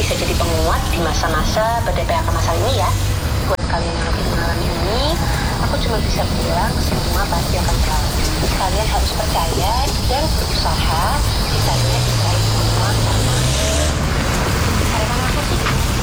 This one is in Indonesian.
bisa jadi penguat di masa-masa ber-PHK masal ini ya. Buat kalian yang lagi mengalami ini, aku cuma bisa bilang semua pasti akan berlalu. Kalian harus percaya dan berusaha, sisanya kita semua sama. Harapan aku sih